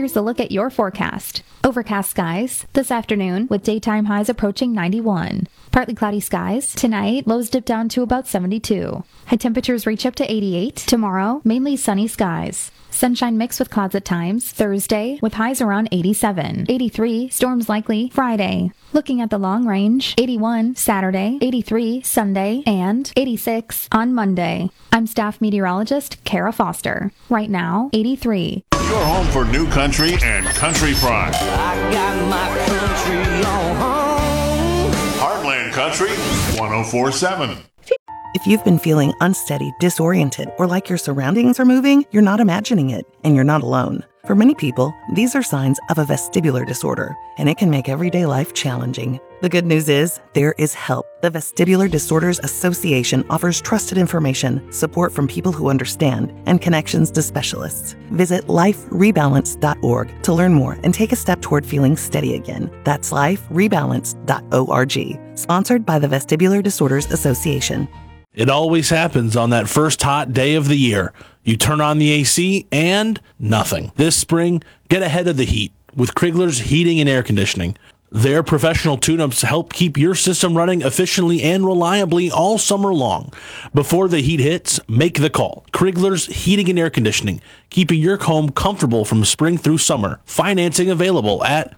Here's a look at your forecast. Overcast skies this afternoon with daytime highs approaching 91. Partly cloudy skies. Tonight, lows dip down to about 72. High temperatures reach up to 88. Tomorrow, mainly sunny skies. Sunshine mixed with clouds at times. Thursday, with highs around 87. 83, storms likely Friday. Looking at the long range, 81 Saturday, 83 Sunday, and 86 on Monday. I'm staff meteorologist Kara Foster. Right now, 83. Your home for new country and country pride. I got my country on home. Heartland Country 104.7. If you've been feeling unsteady, disoriented, or like your surroundings are moving, you're not imagining it, and you're not alone. For many people, these are signs of a vestibular disorder, and it can make everyday life challenging. The good news is, there is help. The Vestibular Disorders Association offers trusted information, support from people who understand, and connections to specialists. Visit liferebalance.org to learn more and take a step toward feeling steady again. That's liferebalance.org. Sponsored by the Vestibular Disorders Association. It always happens on that first hot day of the year. You turn on the AC and nothing. This spring, get ahead of the heat with Krigler's Heating and Air Conditioning. Their professional tune-ups help keep your system running efficiently and reliably all summer long. Before the heat hits, make the call. Krigler's Heating and Air Conditioning, keeping your home comfortable from spring through summer. Financing available at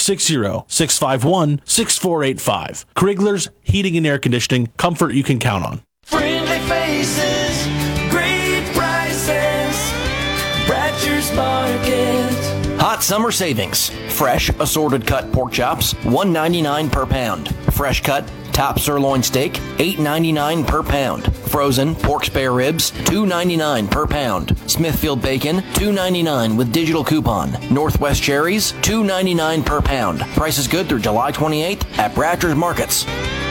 660-651-6485. Krigler's Heating and Air Conditioning, comfort you can count on. Friendly faces, great prices, Bratcher's Market. Hot summer savings. Fresh assorted cut pork chops, $1.99 per pound. Fresh cut top sirloin steak, $8.99 per pound. Frozen pork spare ribs, $2.99 per pound. Smithfield bacon, $2.99 with digital coupon. Northwest cherries, $2.99 per pound. Price is good through July 28th at Bratcher's Markets.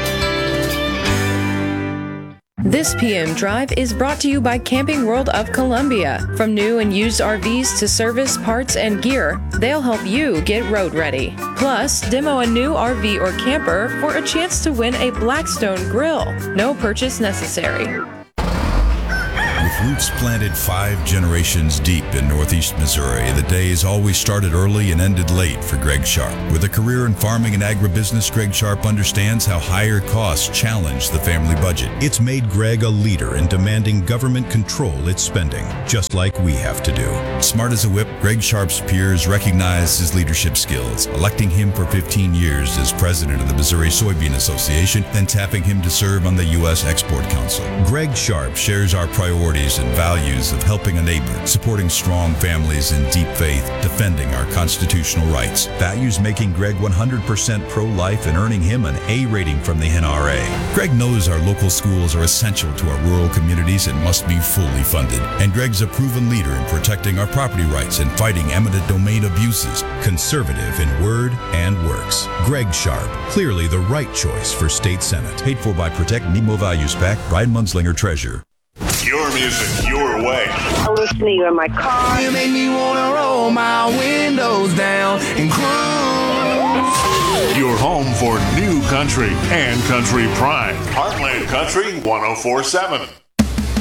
This PM Drive is brought to you by Camping World of Columbia. From new and used RVs to service, parts, and gear, they'll help you get road ready. Plus, demo a new RV or camper for a chance to win a Blackstone grill. No purchase necessary. With roots planted 5 generations deep in northeast Missouri, the days always started early and ended late for Greg Sharp. With a career in farming and agribusiness, Greg Sharp understands how higher costs challenge the family budget. It's made Greg a leader in demanding government control its spending, just like we have to do. Smart as a whip, Greg Sharp's peers recognize his leadership skills, electing him for 15 years as president of the Missouri Soybean Association, then tapping him to serve on the U.S. Export Council. Greg Sharp shares our priorities and values of helping a neighbor, supporting strong families and deep faith, defending our constitutional rights. Values making Greg 100% pro-life and earning him an A rating from the NRA. Greg knows our local schools are essential to our rural communities and must be fully funded. And Greg's a proven leader in protecting our property rights and fighting eminent domain abuses. Conservative in word and works. Greg Sharp, clearly the right choice for state senate. Paid for by Protect Nemo Values PAC, Brian Munslinger, Treasurer. Your music, your way. I'm listening in my car. You make me wanna roll my windows down and cruise. Your home for new country and country pride. Heartland Country 104.7.